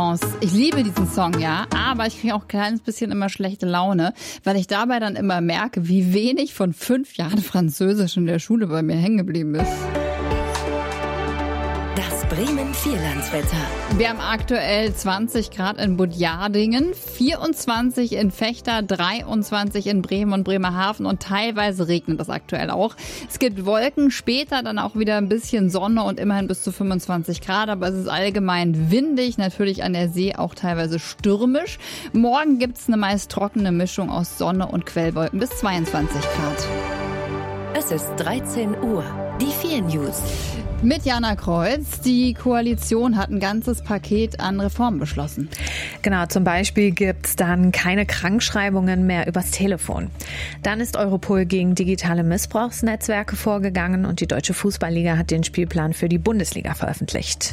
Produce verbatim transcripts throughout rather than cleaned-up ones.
Chance. Ich liebe diesen Song, ja, aber ich kriege auch ein kleines bisschen immer schlechte Laune, weil ich dabei dann immer merke, wie wenig von fünf Jahren Französisch in der Schule bei mir hängen geblieben ist. Das Bremen-Vierlandswetter. Wir haben aktuell zwanzig Grad in Budjadingen, vierundzwanzig in Vechta, dreiundzwanzig in Bremen und Bremerhaven und teilweise regnet das aktuell auch. Es gibt Wolken, später dann auch wieder ein bisschen Sonne und immerhin bis zu fünfundzwanzig Grad, aber es ist allgemein windig, natürlich an der See auch teilweise stürmisch. Morgen gibt es eine meist trockene Mischung aus Sonne und Quellwolken bis zweiundzwanzig Grad. Es ist dreizehn Uhr. Die vier News. Mit Jana Kreuz. Die Koalition hat ein ganzes Paket an Reformen beschlossen. Genau, zum Beispiel gibt es dann keine Krankschreibungen mehr übers Telefon. Dann ist Europol gegen digitale Missbrauchsnetzwerke vorgegangen und die Deutsche Fußballliga hat den Spielplan für die Bundesliga veröffentlicht.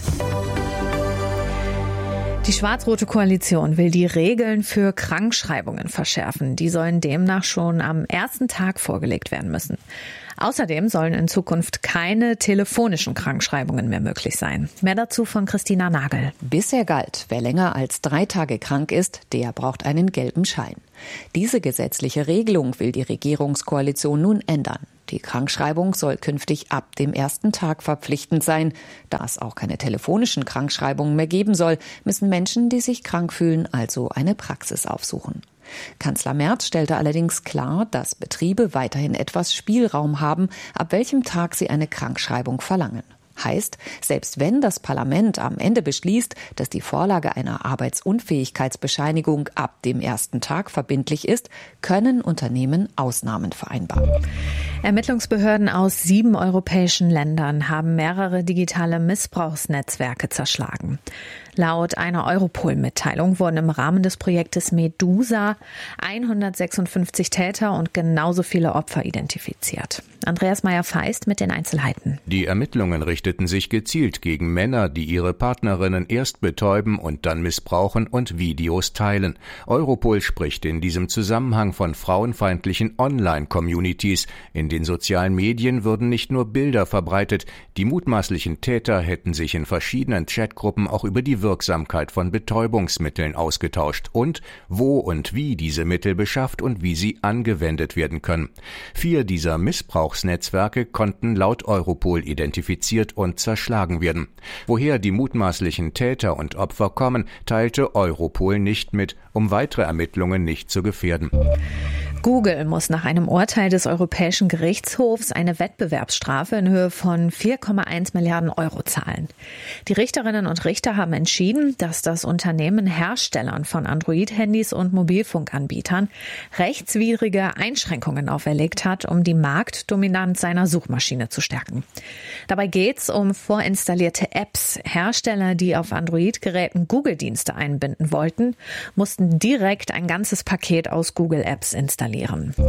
Die schwarz-rote Koalition will die Regeln für Krankschreibungen verschärfen. Die sollen demnach schon am ersten Tag vorgelegt werden müssen. Außerdem sollen in Zukunft keine telefonischen Krankschreibungen mehr möglich sein. Mehr dazu von Christina Nagel. Bisher galt, wer länger als drei Tage krank ist, der braucht einen gelben Schein. Diese gesetzliche Regelung will die Regierungskoalition nun ändern. Die Krankschreibung soll künftig ab dem ersten Tag verpflichtend sein. Da es auch keine telefonischen Krankschreibungen mehr geben soll, müssen Menschen, die sich krank fühlen, also eine Praxis aufsuchen. Kanzler Merz stellte allerdings klar, dass Betriebe weiterhin etwas Spielraum haben, ab welchem Tag sie eine Krankschreibung verlangen. Heißt, selbst wenn das Parlament am Ende beschließt, dass die Vorlage einer Arbeitsunfähigkeitsbescheinigung ab dem ersten Tag verbindlich ist, können Unternehmen Ausnahmen vereinbaren. Ermittlungsbehörden aus sieben europäischen Ländern haben mehrere digitale Missbrauchsnetzwerke zerschlagen. Laut einer Europol-Mitteilung wurden im Rahmen des Projektes Medusa hundertsechsundfünfzig Täter und genauso viele Opfer identifiziert. Andreas Meyer-Feist mit den Einzelheiten. Die Ermittlungen richteten sich gezielt gegen Männer, die ihre Partnerinnen erst betäuben und dann missbrauchen und Videos teilen. Europol spricht in diesem Zusammenhang von frauenfeindlichen Online-Communities. In den sozialen Medien würden nicht nur Bilder verbreitet, die mutmaßlichen Täter hätten sich in verschiedenen Chatgruppen auch über die Wirksamkeit von Betäubungsmitteln ausgetauscht und wo und wie diese Mittel beschafft und wie sie angewendet werden können. Vier dieser Missbrauchsnetzwerke konnten laut Europol identifiziert und zerschlagen werden. Woher die mutmaßlichen Täter und Opfer kommen, teilte Europol nicht mit, um weitere Ermittlungen nicht zu gefährden. Google muss nach einem Urteil des Europäischen Gerichtshofs eine Wettbewerbsstrafe in Höhe von vier Komma eins Milliarden Euro zahlen. Die Richterinnen und Richter haben entschieden, dass das Unternehmen Herstellern von Android-Handys und Mobilfunkanbietern rechtswidrige Einschränkungen auferlegt hat, um die Marktdominanz seiner Suchmaschine zu stärken. Dabei geht es um vorinstallierte Apps. Hersteller, die auf Android-Geräten Google-Dienste einbinden wollten, mussten direkt ein ganzes Paket aus Google-Apps installieren.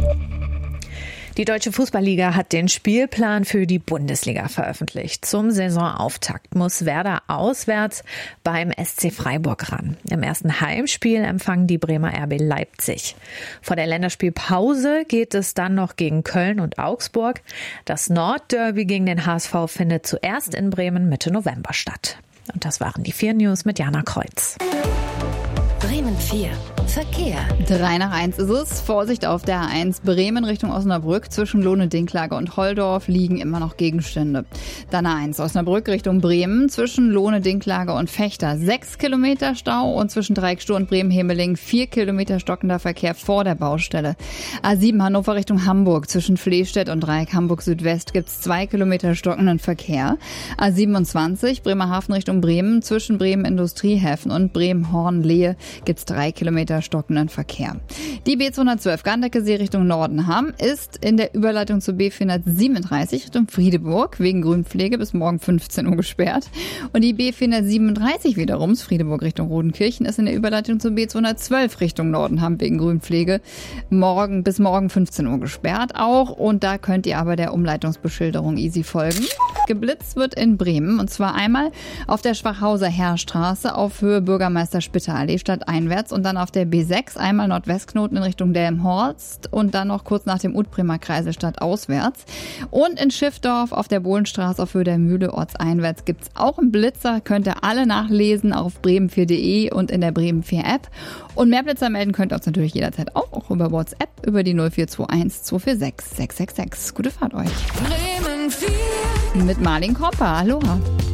Die Deutsche Fußballliga hat den Spielplan für die Bundesliga veröffentlicht. Zum Saisonauftakt muss Werder auswärts beim S C Freiburg ran. Im ersten Heimspiel empfangen die Bremer R B Leipzig. Vor der Länderspielpause geht es dann noch gegen Köln und Augsburg. Das Nordderby gegen den H S V findet zuerst in Bremen Mitte November statt. Und das waren die vier News mit Jana Kreuz. Bremen vier. Verkehr. drei nach eins ist es. Vorsicht auf der A eins Bremen Richtung Osnabrück. Zwischen Lohne-Dinklage und Holdorf liegen immer noch Gegenstände. Dann A eins Osnabrück Richtung Bremen. Zwischen Lohne-Dinklage und Vechta sechs Kilometer Stau und zwischen Dreieckstuhl und Bremen-Hemeling vier Kilometer stockender Verkehr vor der Baustelle. A sieben Hannover Richtung Hamburg. Zwischen Flehstedt und Dreieck Hamburg Südwest gibt es zwei Kilometer stockenden Verkehr. A siebenundzwanzig Bremerhaven Richtung Bremen. Zwischen Bremen Industriehäfen und Bremen-Horn-Lehe gibt es drei Kilometer stockenden Verkehr. Die B zweihundertzwölf Gandecke-See Richtung Nordenham ist in der Überleitung zur B vierhundertsiebenunddreißig Richtung Friedeburg wegen Grünpflege bis morgen fünfzehn Uhr gesperrt. Und die B vierhundertsiebenunddreißig wiederum, Friedeburg Richtung Rodenkirchen, ist in der Überleitung zur B zweihundertzwölf Richtung Nordenham wegen Grünpflege morgen bis morgen fünfzehn Uhr gesperrt auch. Und da könnt ihr aber der Umleitungsbeschilderung easy folgen. Geblitzt wird in Bremen und zwar einmal auf der Schwachhauser Heerstraße auf Höhe Bürgermeister Spittelallee stadteinwärts und dann auf der B sechs, einmal Nordwestknoten in Richtung Delmenhorst und dann noch kurz nach dem Utbremer Kreisel stadtauswärts. Und in Schiffdorf auf der Bohlenstraße auf Höhe der Mühle ortseinwärts gibt es auch einen Blitzer. Könnt ihr alle nachlesen auf bremen vier punkt de und in der Bremen vier App. Und mehr Blitzer melden könnt ihr uns natürlich jederzeit auch, auch über WhatsApp über die null vier zwei eins zwei vier sechs sechs sechs sechs. Gute Fahrt euch. Bremen vier. Mit Marlin Kopper. Aloha.